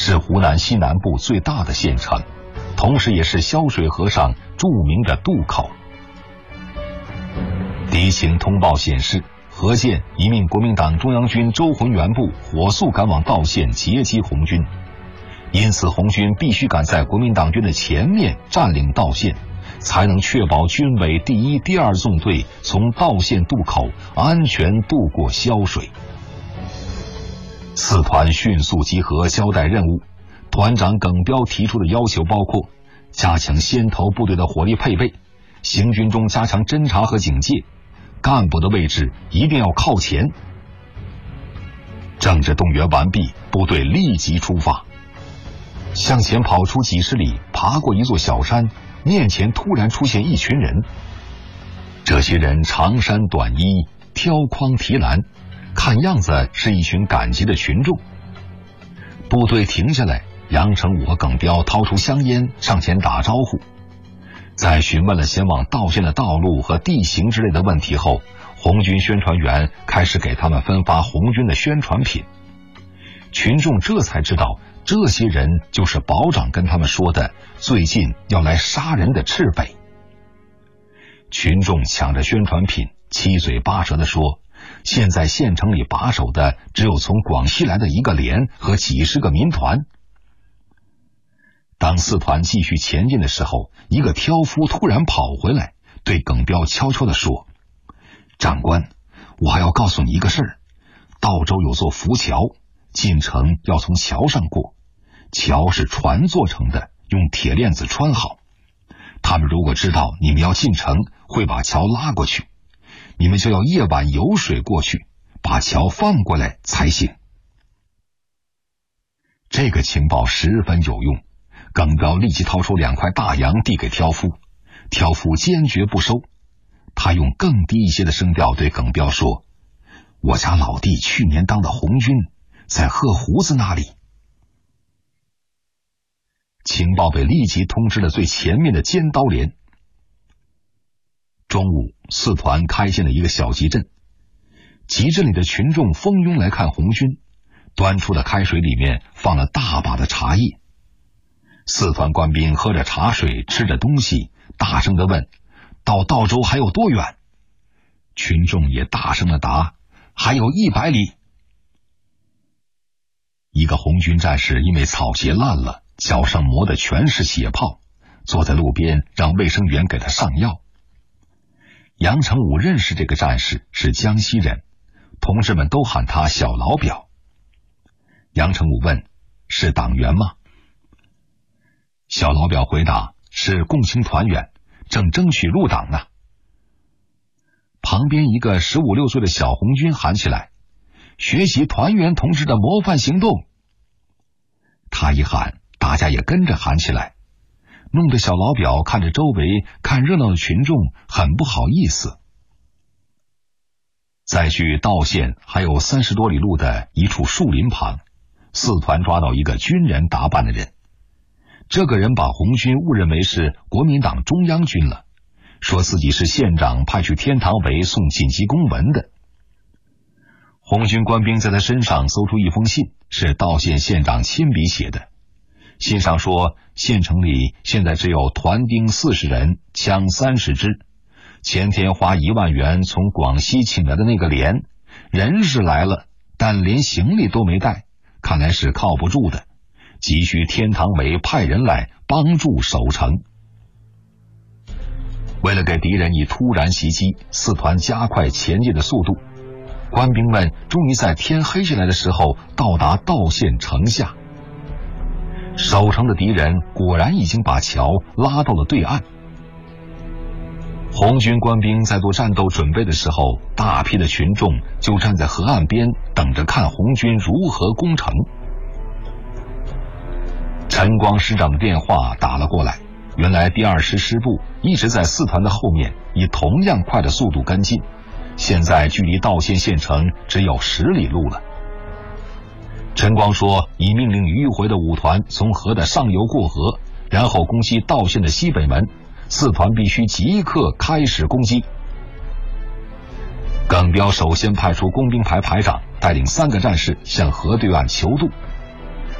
是湖南西南部最大的县城，同时也是萧水河上著名的渡口。敌情通报显示，何键已命国民党中央军周浑元部火速赶往道县截击红军，因此红军必须赶在国民党军的前面占领道县，才能确保军委第一、第二纵队从道县渡口安全渡过萧水。四团迅速集合，交代任务。团长耿彪提出的要求包括加强先头部队的火力配备，行军中加强侦察和警戒，干部的位置一定要靠前。政治动员完毕，部队立即出发。向前跑出几十里，爬过一座小山，面前突然出现一群人。这些人长衫短衣，挑筐提篮，看样子是一群赶集的群众。部队停下来，杨成武和耿彪掏出香烟上前打招呼。在询问了前往道县的道路和地形之类的问题后，红军宣传员开始给他们分发红军的宣传品。群众这才知道，这些人就是保长跟他们说的最近要来杀人的赤北。群众抢着宣传品，七嘴八舌地说，现在县城里把守的只有从广西来的一个连和几十个民团。当四团继续前进的时候，一个挑夫突然跑回来，对耿彪悄悄地说，长官，我还要告诉你一个事儿，道州有座浮桥，进城要从桥上过，桥是船做成的，用铁链子穿好。他们如果知道你们要进城，会把桥拉过去，你们就要夜晚游水过去，把桥放过来才行。这个情报十分有用，耿彪立即掏出2块大洋递给挑夫，挑夫坚决不收。他用更低一些的声调对耿彪说，我家老弟去年当的红军，在鹤胡子那里。情报被立即通知了最前面的尖刀连。中午，四团开进了一个小集镇，集镇里的群众蜂拥来看红军，端出的开水里面放了大把的茶叶。四团官兵喝着茶水，吃着东西，大声地问，到道州还有多远？群众也大声地答，还有100里。一个红军战士因为草鞋烂了，脚上磨的全是血泡，坐在路边让卫生员给他上药。杨成武认识这个战士，是江西人，同志们都喊他小老表。杨成武问，是党员吗？小老表回答，是共青团员，正争取入党呢。旁边一个15、16岁的小红军喊起来，学习团员同志的模范行动。他一喊，大家也跟着喊起来，弄得小老表看着周围看热闹的群众很不好意思。在距道县还有30多里路的一处树林旁，四团抓到一个军人打扮的人。这个人把红军误认为是国民党中央军了，说自己是县长派去天堂围送紧急公文的。红军官兵在他身上搜出一封信，是道县县长亲笔写的。信上说，县城里现在只有团丁40人，枪30支。前天花1万元从广西请来的那个连，人是来了，但连行李都没带，看来是靠不住的，急需天堂委派人来帮助守城。为了给敌人以突然袭击，四团加快前进的速度。官兵们终于在天黑下来的时候到达道县城下。守城的敌人果然已经把桥拉到了对岸。红军官兵在做战斗准备的时候，大批的群众就站在河岸边等着看红军如何攻城。陈光师长的电话打了过来，原来第20师部一直在四团的后面，以同样快的速度跟进，现在距离道县县城只有10里路了。陈光说，已命令迂回的5团从河的上游过河，然后攻击道县的西北门，四团必须即刻开始攻击。耿彪首先派出工兵排排长带领3个战士向河对岸求渡，